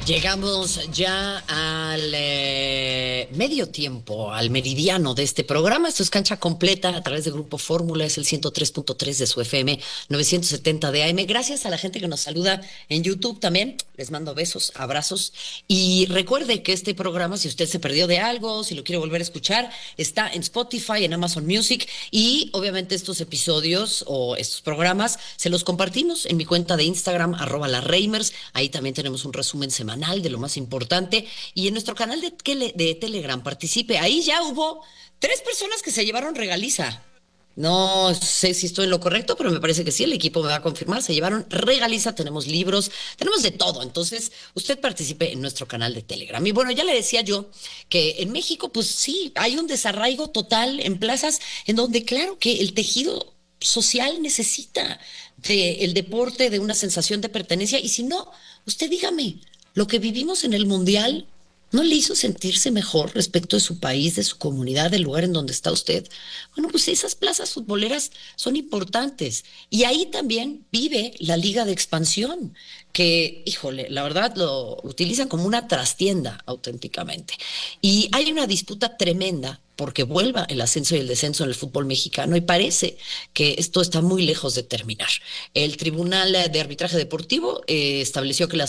Llegamos ya al medio tiempo, al meridiano de este programa. Esto es Cancha Completa a través de Grupo Fórmula, es el 103.3 de su FM, 970 de AM. Gracias a la gente que nos saluda en YouTube también. Les mando besos, abrazos. Y recuerde que este programa, si usted se perdió de algo, si lo quiere volver a escuchar, está en Spotify, en Amazon Music. Y obviamente estos episodios o estos programas se los compartimos en mi cuenta de Instagram, @lareimers. Ahí también tenemos un resumen semanal de lo más importante, y en nuestro canal de Telegram participe. Ahí ya hubo 3 personas que se llevaron regaliza. No sé si estoy en lo correcto, pero me parece que sí, el equipo me va a confirmar. Se llevaron regaliza, tenemos libros, tenemos de todo. Entonces, usted participe en nuestro canal de Telegram. Y bueno, ya le decía yo que en México, pues sí, hay un desarraigo total en plazas en donde, claro que el tejido social necesita del deporte, de una sensación de pertenencia. Y si no, usted dígame, lo que vivimos en el Mundial no le hizo sentirse mejor respecto de su país, de su comunidad, del lugar en donde está usted. Bueno, pues esas plazas futboleras son importantes. Y ahí también vive la Liga de Expansión, que, híjole, la verdad lo utilizan como una trastienda auténticamente. Y hay una disputa tremenda porque vuelva el ascenso y el descenso en el fútbol mexicano, y parece que esto está muy lejos de terminar. El Tribunal de Arbitraje Deportivo estableció que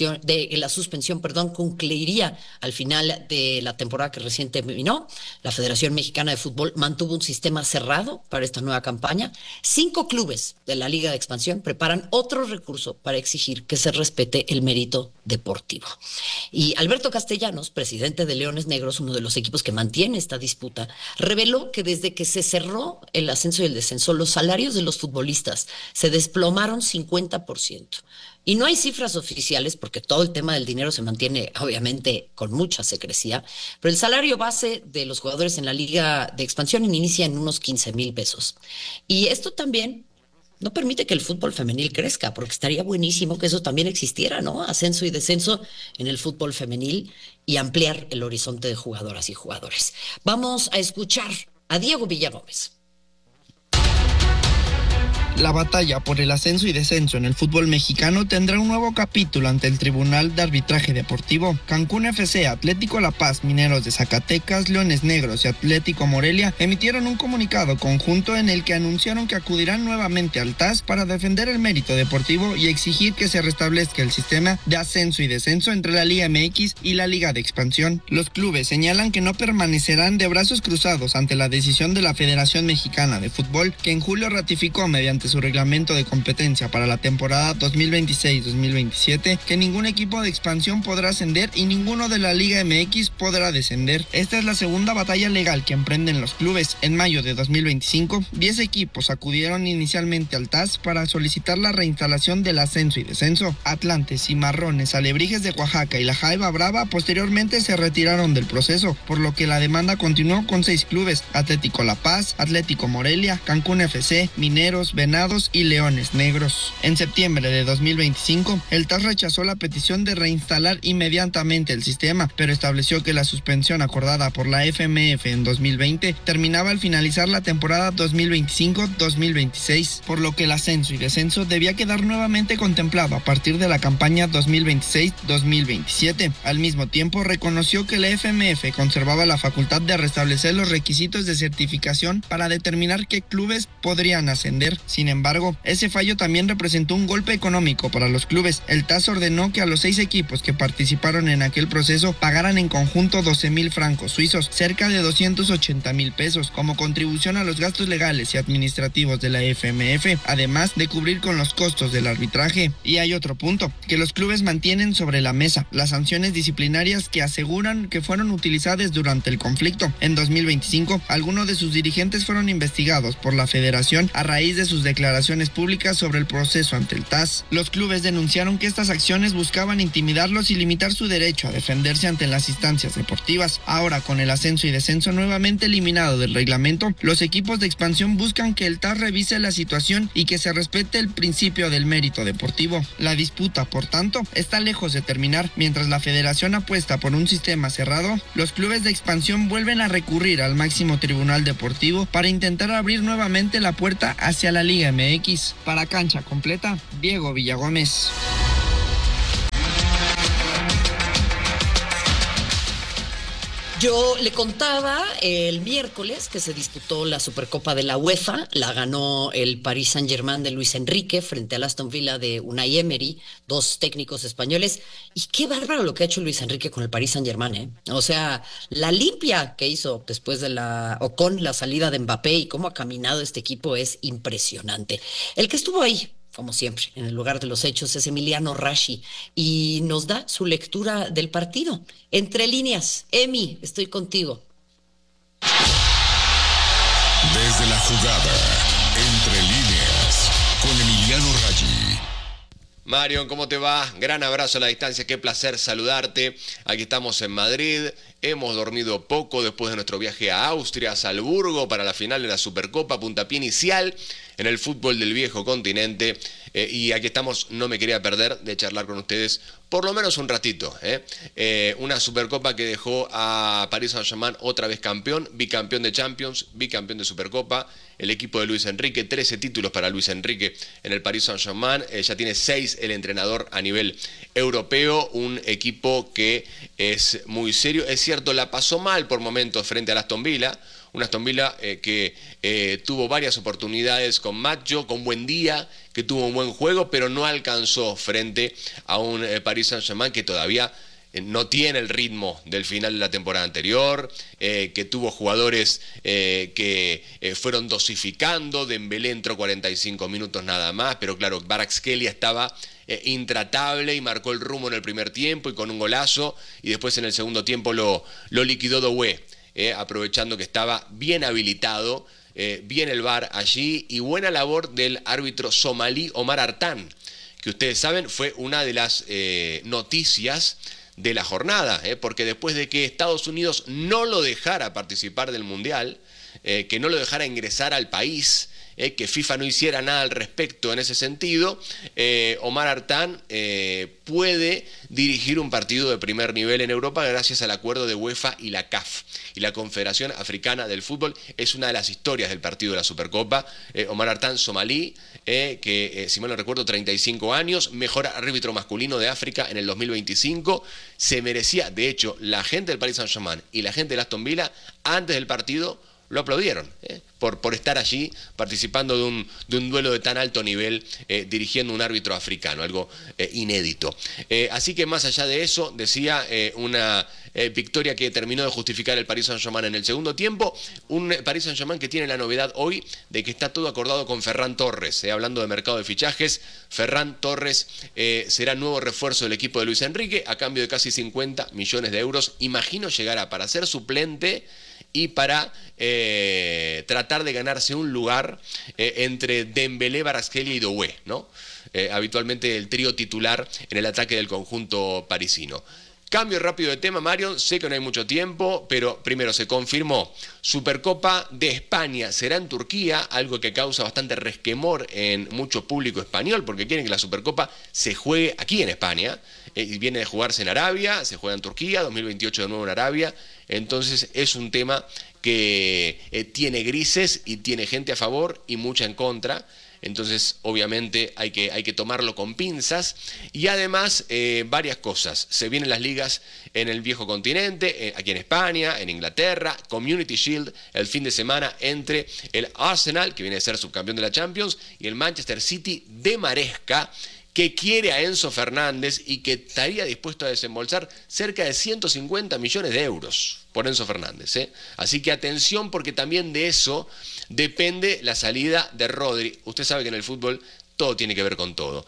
la suspensión, perdón, concluiría al final de la temporada que recién terminó. La Federación Mexicana de Fútbol mantuvo un sistema cerrado para esta nueva campaña. 5 clubes de la Liga de Expansión preparan otro recurso para exigir que se respete el mérito deportivo. Y Alberto Castellanos, presidente de Leones Negros, uno de los equipos que mantiene esta disputa, reveló que desde que se cerró el ascenso y el descenso, los salarios de los futbolistas se desplomaron 50%. Y no hay cifras oficiales porque todo el tema del dinero se mantiene obviamente con mucha secrecía, pero el salario base de los jugadores en la Liga de Expansión inicia en unos 15,000 pesos. Y esto también no permite que el fútbol femenil crezca, porque estaría buenísimo que eso también existiera, ¿no? Ascenso y descenso en el fútbol femenil y ampliar el horizonte de jugadoras y jugadores. Vamos a escuchar a Diego Villagómez. La batalla por el ascenso y descenso en el fútbol mexicano tendrá un nuevo capítulo ante el Tribunal de Arbitraje Deportivo. Cancún FC, Atlético La Paz, Mineros de Zacatecas, Leones Negros y Atlético Morelia emitieron un comunicado conjunto en el que anunciaron que acudirán nuevamente al TAS para defender el mérito deportivo y exigir que se restablezca el sistema de ascenso y descenso entre la Liga MX y la Liga de Expansión. Los clubes señalan que no permanecerán de brazos cruzados ante la decisión de la Federación Mexicana de Fútbol, que en julio ratificó mediante su reglamento de competencia para la temporada 2026-2027 que ningún equipo de expansión podrá ascender y ninguno de la Liga MX podrá descender. Esta es la segunda batalla legal que emprenden los clubes. En mayo de 2025, 10 equipos acudieron inicialmente al TAS para solicitar la reinstalación del ascenso y descenso. Atlantes, Cimarrones, Alebrijes de Oaxaca y la Jaiba Brava posteriormente se retiraron del proceso, por lo que la demanda continuó con 6 clubes: Atlético La Paz, Atlético Morelia, Cancún FC, Mineros, Venados y Leones Negros. En septiembre de 2025, el TAS rechazó la petición de reinstalar inmediatamente el sistema, pero estableció que la suspensión acordada por la FMF en 2020 terminaba al finalizar la temporada 2025-2026, por lo que el ascenso y descenso debía quedar nuevamente contemplado a partir de la campaña 2026-2027. Al mismo tiempo, reconoció que la FMF conservaba la facultad de restablecer los requisitos de certificación para determinar qué clubes podrían ascender. Sin embargo, ese fallo también representó un golpe económico para los clubes. El TAS ordenó que a los 6 equipos que participaron en aquel proceso pagaran en conjunto 12,000 francos suizos, cerca de 280,000 pesos, como contribución a los gastos legales y administrativos de la FMF, además de cubrir con los costos del arbitraje. Y hay otro punto, que los clubes mantienen sobre la mesa: las sanciones disciplinarias que aseguran que fueron utilizadas durante el conflicto. En 2025, algunos de sus dirigentes fueron investigados por la federación a raíz de sus declaraciones públicas sobre el proceso ante el TAS. Los clubes denunciaron que estas acciones buscaban intimidarlos y limitar su derecho a defenderse ante las instancias deportivas. Ahora, con el ascenso y descenso nuevamente eliminado del reglamento, los equipos de expansión buscan que el TAS revise la situación y que se respete el principio del mérito deportivo. La disputa, por tanto, está lejos de terminar. Mientras la federación apuesta por un sistema cerrado, los clubes de expansión vuelven a recurrir al máximo tribunal deportivo para intentar abrir nuevamente la puerta hacia la Liga MX. Para Cancha Completa, Diego Villagómez. Yo le contaba el miércoles que se disputó la Supercopa de la UEFA, la ganó el Paris Saint-Germain de Luis Enrique frente al Aston Villa de Unai Emery, dos técnicos españoles, y qué bárbaro lo que ha hecho Luis Enrique con el Paris Saint-Germain, ¿eh? O sea, la limpia que hizo después de o con la salida de Mbappé y cómo ha caminado este equipo es impresionante. El que estuvo ahí, como siempre, en el lugar de los hechos, es Emiliano Rashi y nos da su lectura del partido. Entre líneas, Emi, estoy contigo. Desde la jugada, entre líneas, con Emiliano Raggi. Marion, ¿cómo te va? Gran abrazo a la distancia, qué placer saludarte. Aquí estamos en Madrid, hemos dormido poco después de nuestro viaje a Austria, a Salzburgo, para la final de la Supercopa, puntapié inicial en el fútbol del viejo continente. Y aquí estamos, no me quería perder de charlar con ustedes por lo menos un ratito. Una Supercopa que dejó a Paris Saint-Germain otra vez campeón, bicampeón de Champions, bicampeón de Supercopa. El equipo de Luis Enrique, 13 títulos para Luis Enrique en el Paris Saint-Germain. Ya tiene 6 el entrenador a nivel europeo. Un equipo que es muy serio. Es cierto, la pasó mal por momentos frente al Aston Villa. Un Aston Villa que tuvo varias oportunidades con Macho, con Buendía, que tuvo un buen juego, pero no alcanzó frente a un Paris Saint-Germain que todavía no tiene el ritmo del final de la temporada anterior, que tuvo jugadores que fueron dosificando. Dembélé entró 45 minutos nada más, pero claro, Kvaratskhelia estaba intratable y marcó el rumbo en el primer tiempo y con un golazo, y después en el segundo tiempo lo liquidó Doué. Aprovechando que estaba bien habilitado, bien el VAR allí, y buena labor del árbitro somalí Omar Artan, que ustedes saben fue una de las noticias de la jornada, porque después de que Estados Unidos no lo dejara participar del Mundial, que no lo dejara ingresar al país, que FIFA no hiciera nada al respecto en ese sentido, Omar Artan puede dirigir un partido de primer nivel en Europa gracias al acuerdo de UEFA y la CAF. Y la Confederación Africana del Fútbol es una de las historias del partido de la Supercopa. Omar Artan, somalí, que si mal no recuerdo 35 años, mejor árbitro masculino de África en el 2025, se merecía, de hecho, la gente del Paris Saint-Germain y la gente del Aston Villa antes del partido lo aplaudieron por estar allí participando de un duelo de tan alto nivel, dirigiendo un árbitro africano, algo inédito. Así que más allá de eso, decía, una victoria que terminó de justificar el Paris Saint-Germain en el segundo tiempo, un Paris Saint-Germain que tiene la novedad hoy de que está todo acordado con Ferran Torres. Hablando de mercado de fichajes, Ferran Torres será nuevo refuerzo del equipo de Luis Enrique a cambio de casi 50 millones de euros. Imagino llegará para ser suplente y para tratar de ganarse un lugar entre Dembélé, Kvaratskhelia y Doué, ¿no? Habitualmente el trío titular en el ataque del conjunto parisino. Cambio rápido de tema, Marion, sé que no hay mucho tiempo, pero primero se confirmó, Supercopa de España será en Turquía, algo que causa bastante resquemor en mucho público español, porque quieren que la Supercopa se juegue aquí en España, y viene de jugarse en Arabia, se juega en Turquía, 2028 de nuevo en Arabia, entonces es un tema que tiene grises y tiene gente a favor y mucha en contra. Entonces, obviamente, hay que tomarlo con pinzas. Y además, varias cosas. Se vienen las ligas en el viejo continente, aquí en España, en Inglaterra, Community Shield, el fin de semana entre el Arsenal, que viene a ser subcampeón de la Champions, y el Manchester City de Maresca, que quiere a Enzo Fernández y que estaría dispuesto a desembolsar cerca de 150 millones de euros por Enzo Fernández. Así que atención, porque también de eso depende la salida de Rodri. Usted sabe que en el fútbol todo tiene que ver con todo.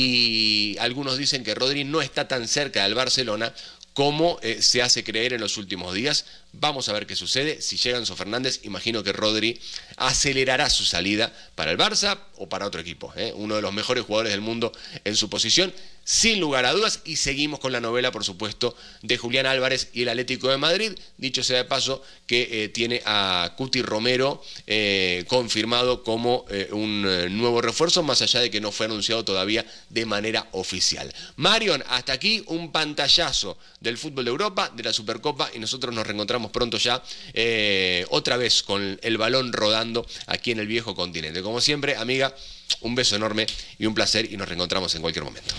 Y algunos dicen que Rodri no está tan cerca del Barcelona como se hace creer en los últimos días. Vamos a ver qué sucede. Si llega Enzo Fernández, imagino que Rodri acelerará su salida para el Barça o para otro equipo. Uno de los mejores jugadores del mundo en su posición, sin lugar a dudas. Y seguimos con la novela, por supuesto, de Julián Álvarez y el Atlético de Madrid. Dicho sea de paso, que tiene a Cuti Romero confirmado como un nuevo refuerzo, más allá de que no fue anunciado todavía de manera oficial. Marion, hasta aquí un pantallazo del fútbol de Europa, de la Supercopa, y nosotros nos reencontramos pronto ya otra vez con el balón rodando aquí en el viejo continente. Como siempre, amiga, un beso enorme y un placer, y nos reencontramos en cualquier momento.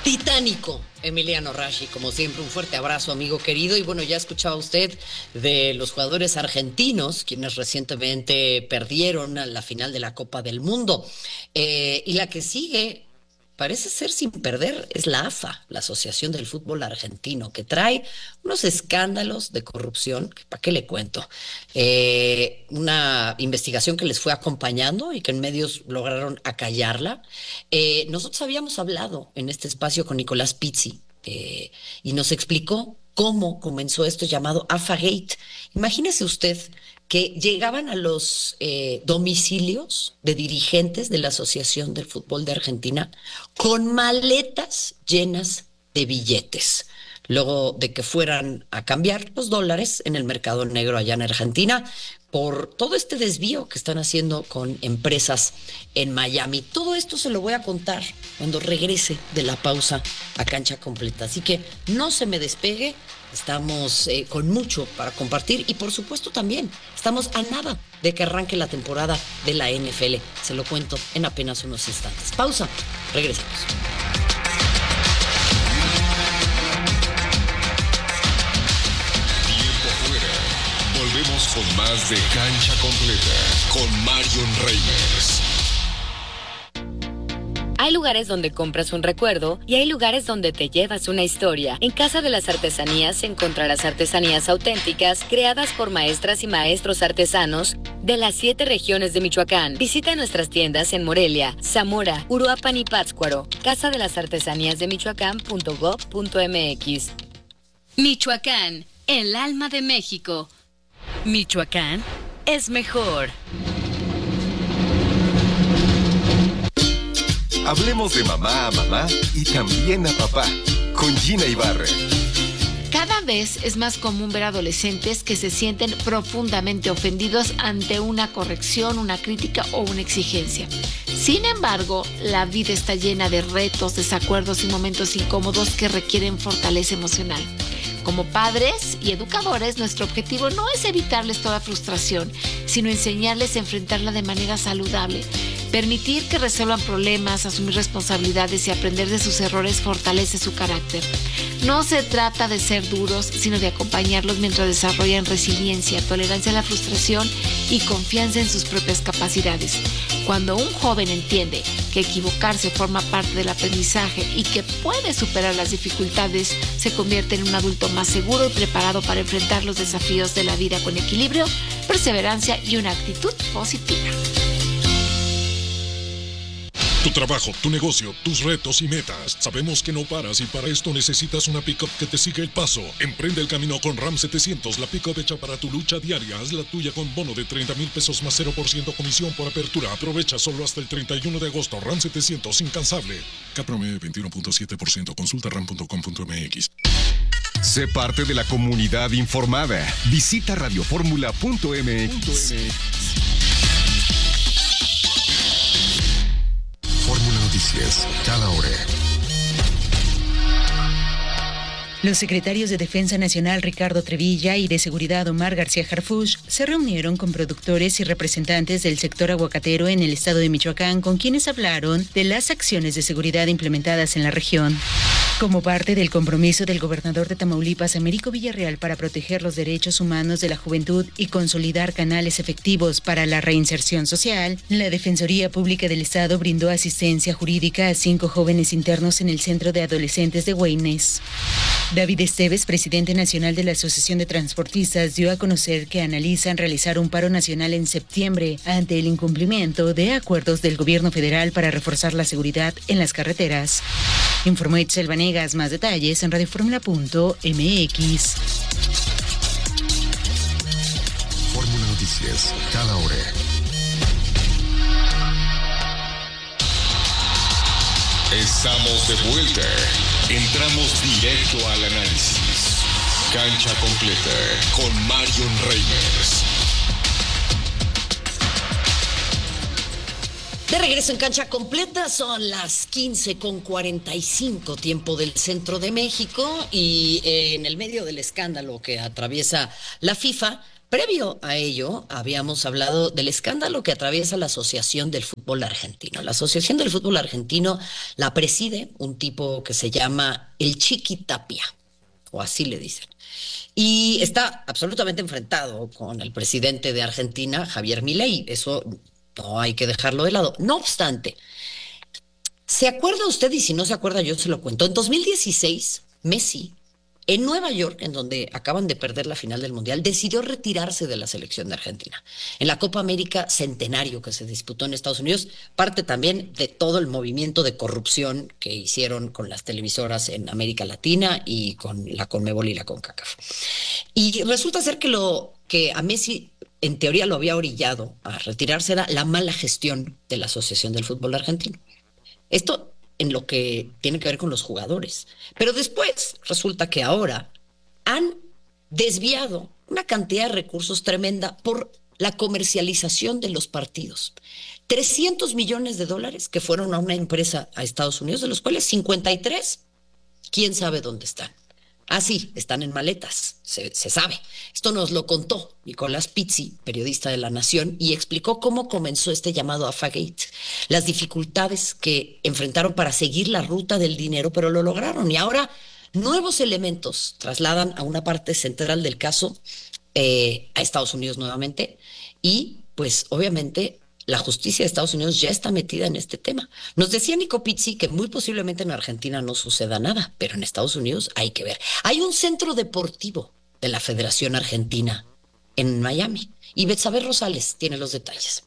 Titánico, Emiliano Rashi, como siempre, un fuerte abrazo, amigo querido. Y bueno, ya escuchaba usted de los jugadores argentinos, quienes recientemente perdieron a la final de la Copa del Mundo. Y la que sigue, parece ser sin perder, es la AFA, la Asociación del Fútbol Argentino, que trae unos escándalos de corrupción, ¿para qué le cuento? Una investigación que les fue acompañando y que en medios lograron acallarla. Nosotros habíamos hablado en este espacio con Nicolás Pizzi y nos explicó cómo comenzó esto llamado AFA-Gate. Imagínese usted que llegaban a los domicilios de dirigentes de la Asociación del Fútbol de Argentina con maletas llenas de billetes, luego de que fueran a cambiar los dólares en el mercado negro allá en Argentina por todo este desvío que están haciendo con empresas en Miami. Todo esto se lo voy a contar cuando regrese de la pausa a Cancha Completa. Así que no se me despegue, estamos con mucho para compartir y por supuesto también estamos a nada de que arranque la temporada de la NFL. Se lo cuento en apenas unos instantes. Pausa, regresamos. Volvemos con más de Cancha Completa con Marion Reimers. Hay lugares donde compras un recuerdo y hay lugares donde te llevas una historia. En Casa de las Artesanías encontrarás artesanías auténticas creadas por maestras y maestros artesanos de las 7 regiones de Michoacán. Visita nuestras tiendas en Morelia, Zamora, Uruapan y Pátzcuaro. Casa de las Artesanías de Michoacán.gov.mx. Michoacán, el alma de México. Michoacán es mejor. Hablemos de mamá a mamá y también a papá con Gina Ibarra. Cada vez es más común ver adolescentes que se sienten profundamente ofendidos ante una corrección, una crítica o una exigencia. Sin embargo, la vida está llena de retos, desacuerdos y momentos incómodos que requieren fortaleza emocional. Como padres y educadores, nuestro objetivo no es evitarles toda frustración, sino enseñarles a enfrentarla de manera saludable. Permitir que resuelvan problemas, asumir responsabilidades y aprender de sus errores fortalece su carácter. No se trata de ser duros, sino de acompañarlos mientras desarrollan resiliencia, tolerancia a la frustración y confianza en sus propias capacidades. Cuando un joven entiende que equivocarse forma parte del aprendizaje y que puede superar las dificultades, se convierte en un adulto más seguro y preparado para enfrentar los desafíos de la vida con equilibrio, perseverancia y una actitud positiva. Tu trabajo, tu negocio, tus retos y metas. Sabemos que no paras y para esto necesitas una pick-up que te siga el paso. Emprende el camino con Ram 700, la pick-up hecha para tu lucha diaria. Haz la tuya con bono de 30,000 pesos más 0% comisión por apertura. Aprovecha solo hasta el 31 de agosto. Ram 700, incansable. CAPROME 21.7%. Consulta ram.com.mx. Sé parte de la comunidad informada. Visita radioformula.mx. Fórmula Noticias, cada hora. Los secretarios de Defensa Nacional Ricardo Trevilla y de Seguridad Omar García Harfuch se reunieron con productores y representantes del sector aguacatero en el estado de Michoacán, con quienes hablaron de las acciones de seguridad implementadas en la región. Como parte del compromiso del gobernador de Tamaulipas, Américo Villarreal, para proteger los derechos humanos de la juventud y consolidar canales efectivos para la reinserción social, la Defensoría Pública del Estado brindó asistencia jurídica a 5 jóvenes internos en el Centro de Adolescentes de Güeynés. David Esteves, presidente nacional de la Asociación de Transportistas, dio a conocer que analizan realizar un paro nacional en septiembre ante el incumplimiento de acuerdos del gobierno federal para reforzar la seguridad en las carreteras. Informó Itzel Vanegas. Más detalles en radioformula.mx. Fórmula Noticias, cada hora. Estamos de vuelta. Entramos directo al análisis. Cancha Completa con Marion Reimers. De regreso en Cancha Completa, son las 15:45, tiempo del centro de México, y en el medio del escándalo que atraviesa la FIFA, Previo a ello, habíamos hablado del escándalo que atraviesa la Asociación del Fútbol Argentino. La Asociación del Fútbol Argentino la preside un tipo que se llama el Chiqui Tapia, o así le dicen. Y está absolutamente enfrentado con el presidente de Argentina, Javier Milei. Eso no hay que dejarlo de lado. No obstante, ¿se acuerda usted? Y si no se acuerda, yo se lo cuento. En 2016, Messi, en Nueva York, en donde acaban de perder la final del Mundial, decidió retirarse de la selección de Argentina. En la Copa América Centenario que se disputó en Estados Unidos, parte también de todo el movimiento de corrupción que hicieron con las televisoras en América Latina y con la Conmebol y la CONCACAF. Y resulta ser que a Messi, en teoría, lo había orillado a retirarse era la mala gestión de la Asociación del Fútbol Argentino. Esto en lo que tiene que ver con los jugadores. Pero después resulta que ahora han desviado una cantidad de recursos tremenda por la comercialización de los partidos. 300 millones de dólares que fueron a una empresa a Estados Unidos, de los cuales 53, quién sabe dónde están. Ah, sí, están en maletas, se sabe. Esto nos lo contó Nicolás Pizzi, periodista de La Nación, y explicó cómo comenzó este llamado AFA-Gate, las dificultades que enfrentaron para seguir la ruta del dinero, pero lo lograron. Y ahora nuevos elementos trasladan a una parte central del caso a Estados Unidos nuevamente, y pues obviamente la justicia de Estados Unidos ya está metida en este tema. Nos decía Nico Pizzi que muy posiblemente en Argentina no suceda nada, pero en Estados Unidos hay que ver. Hay un centro deportivo de la Federación Argentina en Miami y Betsabe Rosales tiene los detalles.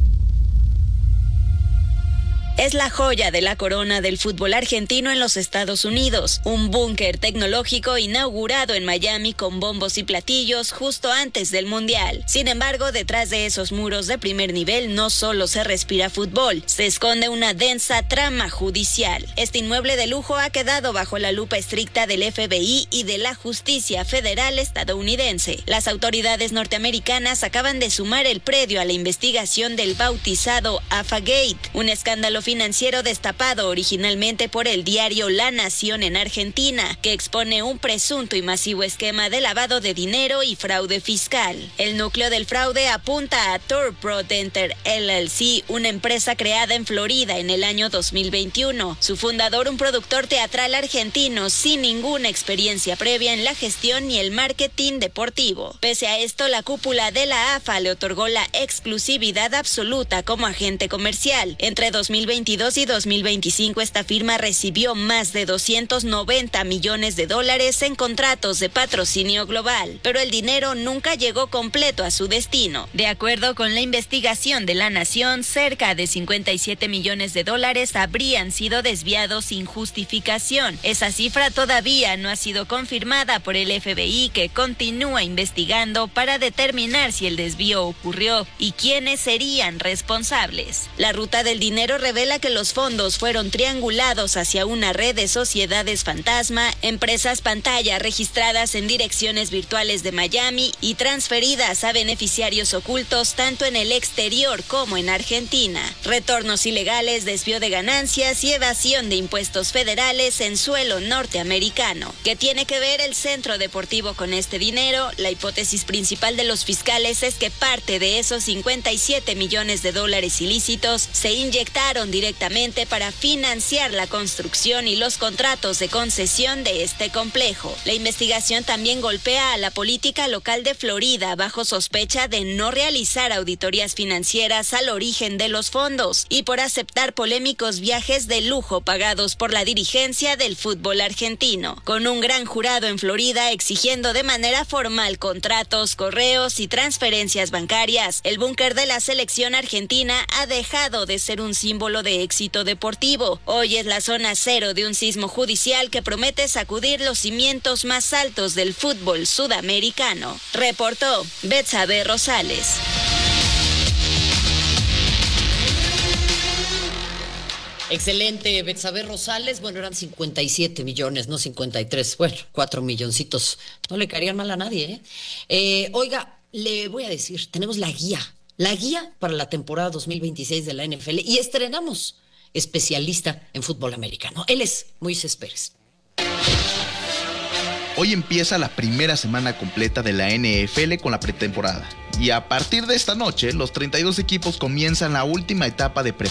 Es la joya de la corona del fútbol argentino en los Estados Unidos, un búnker tecnológico inaugurado en Miami con bombos y platillos justo antes del Mundial. Sin embargo, detrás de esos muros de primer nivel no solo se respira fútbol, se esconde una densa trama judicial. Este inmueble de lujo ha quedado bajo la lupa estricta del FBI y de la justicia federal estadounidense. Las autoridades norteamericanas acaban de sumar el predio a la investigación del bautizado AFA-Gate, un escándalo financiero destapado originalmente por el diario La Nación en Argentina, que expone un presunto y masivo esquema de lavado de dinero y fraude fiscal. El núcleo del fraude apunta a Tour Pro Denter LLC, una empresa creada en Florida en el año 2021. Su fundador, un productor teatral argentino sin ninguna experiencia previa en la gestión ni el marketing deportivo. Pese a esto, la cúpula de la AFA le otorgó la exclusividad absoluta como agente comercial. Entre 2022 y 2025, esta firma recibió más de $290 millones en contratos de patrocinio global, pero el dinero nunca llegó completo a su destino. De acuerdo con la investigación de La Nación, cerca de $57 millones habrían sido desviados sin justificación. Esa cifra todavía no ha sido confirmada por el FBI, que continúa investigando para determinar si el desvío ocurrió y quiénes serían responsables. La ruta del dinero revela que los fondos fueron triangulados hacia una red de sociedades fantasma, empresas pantalla registradas en direcciones virtuales de Miami y transferidas a beneficiarios ocultos tanto en el exterior como en Argentina. Retornos ilegales, desvío de ganancias y evasión de impuestos federales en suelo norteamericano. ¿Qué tiene que ver el centro deportivo con este dinero? La hipótesis principal de los fiscales es que parte de esos $57 millones ilícitos se inyectaron directamente para financiar la construcción y los contratos de concesión de este complejo. La investigación también golpea a la política local de Florida bajo sospecha de no realizar auditorías financieras al origen de los fondos y por aceptar polémicos viajes de lujo pagados por la dirigencia del fútbol argentino, con un gran jurado en Florida exigiendo de manera formal contratos, correos y transferencias bancarias. El búnker de la selección argentina ha dejado de ser un símbolo de éxito deportivo. Hoy es la zona cero de un sismo judicial que promete sacudir los cimientos más altos del fútbol sudamericano. Reportó Betsabe Rosales. Excelente, Betsabe Rosales. Bueno, eran 57 millones, no 53. Bueno, 4 milloncitos. No le caerían mal a nadie, ¿eh? Oiga, le voy a decir, tenemos la guía para la temporada 2026 de la NFL y estrenamos especialista en fútbol americano. Él es Moisés Pérez. Hoy empieza la primera semana completa de la NFL con la pretemporada. Y a partir de esta noche, los 32 equipos comienzan la última etapa de preparación